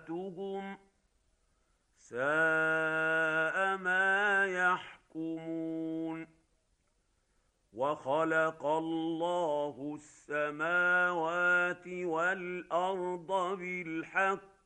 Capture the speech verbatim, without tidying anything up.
طاعتهم ساء ما يحكمون. وخلق الله السماوات والأرض بالحق